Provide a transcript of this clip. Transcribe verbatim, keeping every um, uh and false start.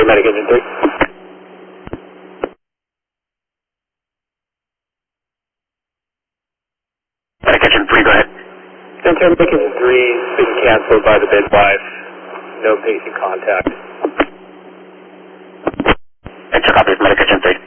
Medic Engine three. Medic Engine three, go ahead. Center Medic Engine three, been canceled by the midwife. No patient contact. Extra copy of Medic Engine three.